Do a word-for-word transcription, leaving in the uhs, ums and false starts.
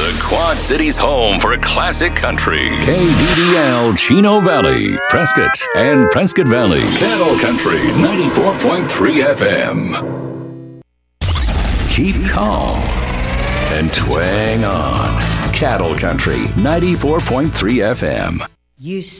The Quad City's home for classic country. K D D L Chino Valley, Prescott, and Prescott Valley. Cattle Country ninety-four point three F M. Keep calm and twang on. Cattle Country ninety-four point three F M. You